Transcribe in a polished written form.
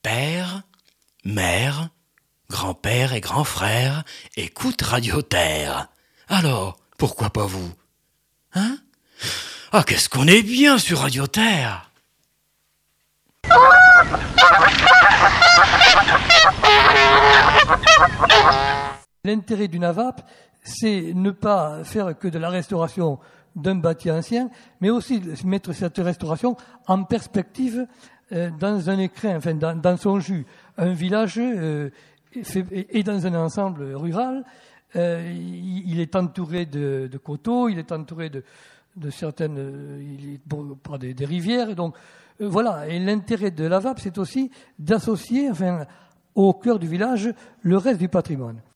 Père, mère, grand-père et grand-frère écoutent Radio Terre. Alors, pourquoi pas vous? Hein? Ah, qu'est-ce qu'on est bien sur Radio Terre! L'intérêt d'une AVAP, c'est ne pas faire que de la restauration d'un bâti ancien, mais aussi mettre cette restauration en perspective dans un écrin, enfin dans son jus. Un village est dans un ensemble rural, il est entouré de coteaux, il est entouré de certaines, il est par des rivières, et donc voilà. Et l'intérêt de l'AVAP, c'est aussi d'associer, enfin, au cœur du village, le reste du patrimoine.